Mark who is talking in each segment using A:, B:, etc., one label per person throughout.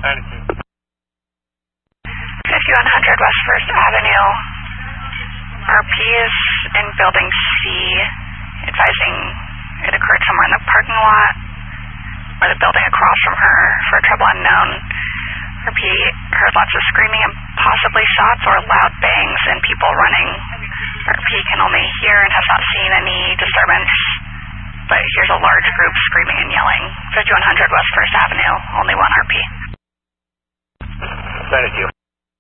A: 5100 West 1st Avenue. RP is in building C, advising it occurred somewhere in the parking lot or the building across from her for trouble unknown. RP heard lots of screaming and possibly shots or loud bangs and people running. RP can only hear and has not seen any disturbance, but here's a large group screaming and yelling. 5100 West 1st Avenue, only one RP.
B: Thank you.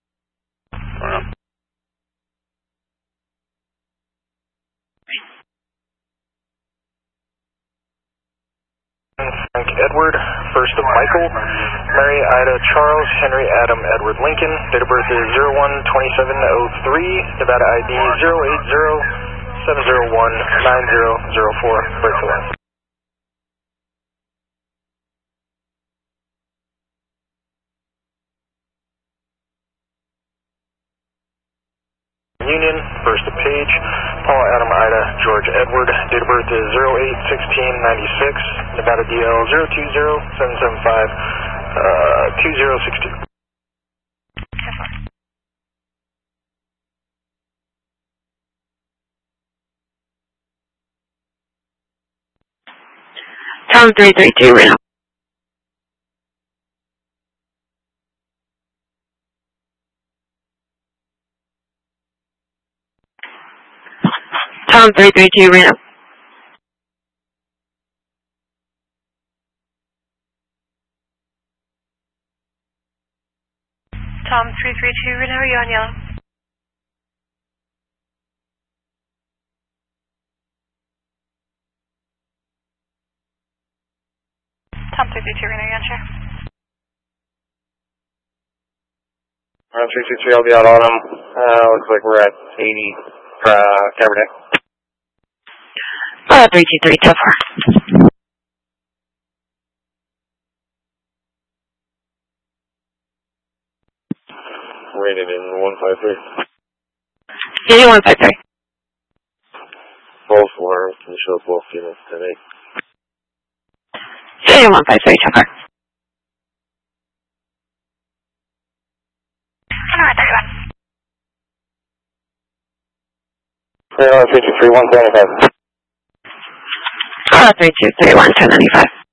C: Frank Edward, first of Michael, Mary Ida Charles Henry Adam Edward Lincoln, date of birth is 01/27/03, Nevada ID 080-701-9004, break the line. Union, first of Page, Paul Adam Ida George Edward, date of birth is 08/16/96, Nevada DL 020-775-2062.
A: Tom 332 Reno. Tom 332 Reno. Tom 332 Reno, are you on yellow? Tom 332 Reno, you on chair?
B: 323, I'll be out on them. Looks like we're at 80 Cabernet.
A: 323 so far.
B: Rated in 153.
A: 8153.
B: Both alarms can show both units 10-8.
A: 8153 so far.
B: 323, 175.
A: 323 195.